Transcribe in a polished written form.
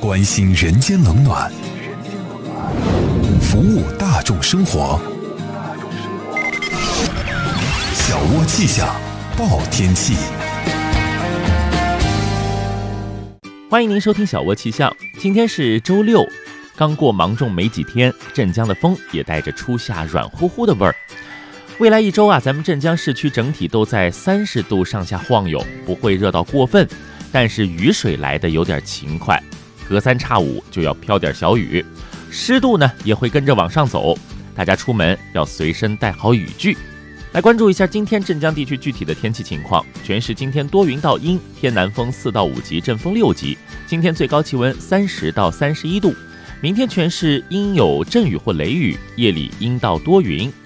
关心人间冷暖，服务大众生活。小窝气象报天气。 欢迎您收听小窝气象。今天是周六，刚过芒种没几天，镇江的风也带着初夏软乎乎的味儿。未来一周啊，咱们镇江市区整体都在30度上下晃悠，不会热到过分，但是雨水来的有点勤快，隔3差5就要飘点小雨，湿度呢也会跟着往上走，大家出门要随身带好雨具。来关注一下今天镇江地区具体的天气情况。全市今天多云到阴，偏南风4到5级，阵风6级。今天最高气温30到31度。明天全市阴有阵雨或雷雨，夜里阴到多云。